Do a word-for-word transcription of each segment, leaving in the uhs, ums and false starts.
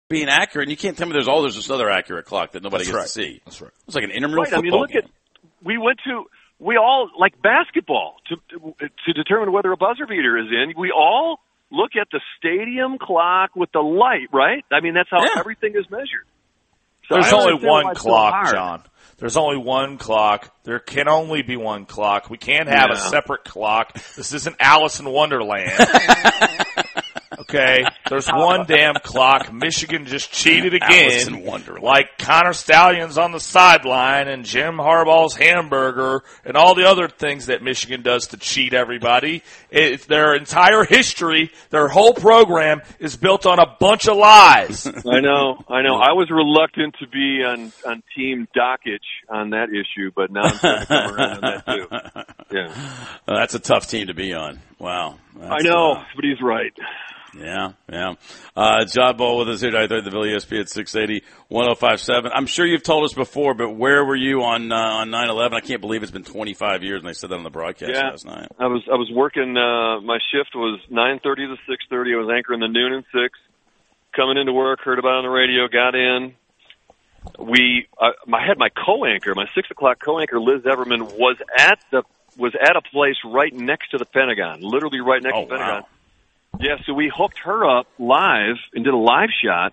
being accurate, and you can't tell me there's, oh, there's this other accurate clock that nobody That's gets right. to see. That's right. It's like an intramural Right, I football mean, look game. at, we went to, we all, like basketball, to, to determine whether a buzzer beater is in, we all look at the stadium clock with the light, right? I mean, that's how Yeah. everything is measured. So There's I don't only understand why one it's so clock, hard. John. There's only one clock. There can only be one clock. We can't have Yeah. a separate clock. This isn't Alice in Wonderland. Okay? There's one damn clock. Michigan just cheated Alice in again. Wonderland. Like Connor Stallions on the sideline and Jim Harbaugh's hamburger and all the other things that Michigan does to cheat everybody. It, their entire history, their whole program is built on a bunch of lies. I know, I know. I was reluctant to be on, on Team Dockage on that issue, but now I'm starting to come around on that too. Yeah. Uh, that's a tough team to be on. Wow. That's, I know, uh, but he's right. Yeah, yeah. Uh, John Ball with us here tonight, the Ville E S P at six eighty, one oh five seven. I'm sure you've told us before, but where were you on uh, on nine eleven? I can't believe it's been twenty-five years, and they said that on the broadcast Yeah. last night. I was I was working. Uh, my shift was nine thirty to six thirty. I was anchoring the noon and six. Coming into work, heard about it on the radio, got in. We, uh, I had my co-anchor, my six o'clock co-anchor, Liz Everman, was at the was at a place right next to the Pentagon, literally right next Oh, to the Pentagon. wow. Yeah, so we hooked her up live and did a live shot,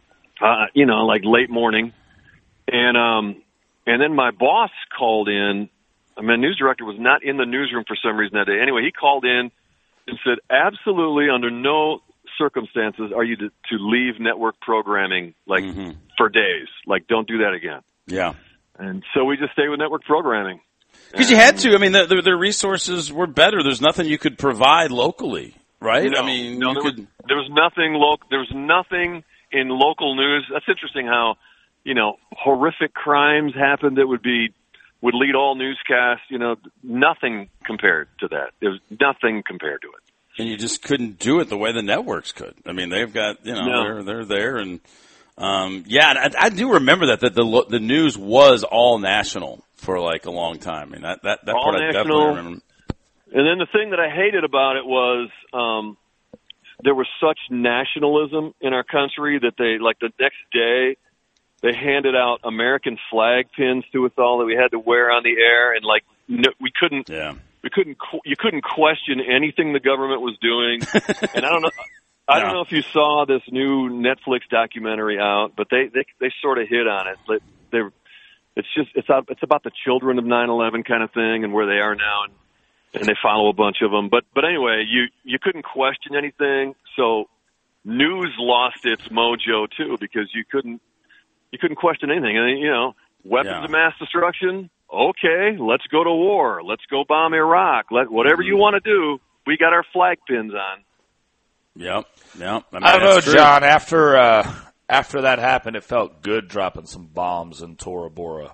uh, you know, like late morning. And um, and then my boss called in. I mean, news director was not in the newsroom for some reason that day. Anyway, he called in and said, absolutely under no circumstances are you to, to leave network programming, like, Mm-hmm. for days. Like, don't do that again. Yeah. And so we just stayed with network programming. Because you had to. I mean, the, the, the resources were better. There's nothing you could provide locally, right? No, I mean, no, you there, could. was, there was nothing local. There was nothing in local news. That's interesting how, you know, horrific crimes happened that would be would lead all newscasts. You know, nothing compared to that. There was nothing compared to it. And you just couldn't do it the way the networks could. I mean, they've got, you know, No. they're they're there, and um, yeah, and I, I do remember that that the lo- the news was all national for like a long time. I mean, that that that All part I definitely national. remember. And then the thing that I hated about it was um, there was such nationalism in our country that they, like the next day, they handed out American flag pins to us all that we had to wear on the air, and like no, we couldn't, Yeah. we couldn't, qu- you couldn't question anything the government was doing. And I don't know, I don't No. know if you saw this new Netflix documentary out, but they they, they sort of hit on it. They, they it's just it's out, it's about the children of nine eleven kind of thing and where they are now, and and they follow a bunch of them. But but anyway, you you couldn't question anything, so news lost its mojo too because you couldn't you couldn't question anything. And you know, weapons Yeah. of mass destruction. Okay, let's go to war. Let's go bomb Iraq. Let whatever you want to do. We got our flag pins on. Yep. Yep. I, mean, I don't know, that's true. John. After uh, after that happened, it felt good dropping some bombs in Tora Bora.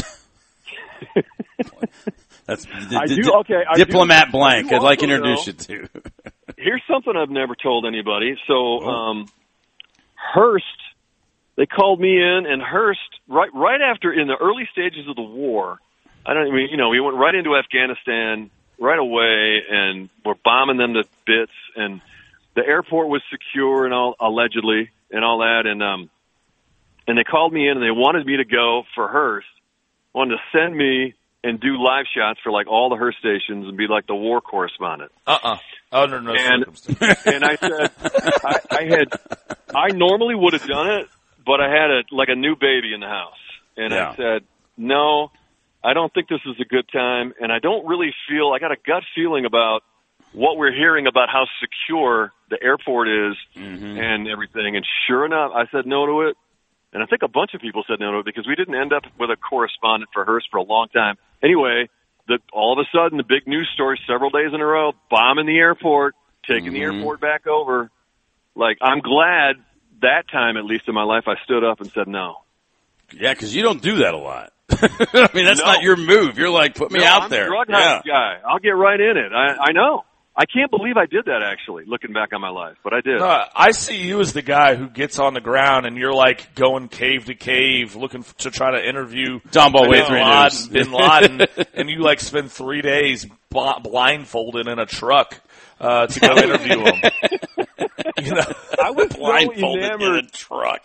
That's I d- do- d- okay, I diplomat do- blank. I do I'd like to also introduce know- you to. Here's something I've never told anybody. So, Oh. um, Hearst, they called me in, and Hearst, right, right after, in the early stages of the war, I don't mean, you know, we went right into Afghanistan right away, and we're bombing them to bits, and the airport was secure and all, allegedly, and all that, and, um, and they called me in, and they wanted me to go for Hearst, wanted to send me and do live shots for like all the Hearst stations and be like the war correspondent. Uh-uh. Under no And- circumstances. And I said, I, I had, I normally would have done it, but I had a like a new baby in the house, and Yeah. I said, no, I don't think this is a good time, and I don't really feel. I got a gut feeling about what we're hearing about how secure the airport is Mm-hmm. and everything. And sure enough, I said no to it, and I think a bunch of people said no to it because we didn't end up with a correspondent for Hearst for a long time. Anyway, the, all of a sudden, the big news story several days in a row, bombing the airport, taking the Mhm. airport back over. Like, I'm glad that time, at least in my life, I stood up and said no. Yeah, because you don't do that a lot. I mean, that's No. not your move. You're like, put me No, out I'm there. a drug Yeah. house guy. I'll get right in it. I, I know. I can't believe I did that, actually, looking back on my life, but I did. No, I see you as the guy who gets on the ground and you're like going cave to cave looking f- to try to interview Don Ball, Bin wait three Laden, news. Bin Laden, and you like spend three days bl- blindfolded in a truck uh, to go interview him. You know, I was so Blindfolded in a enamored. truck.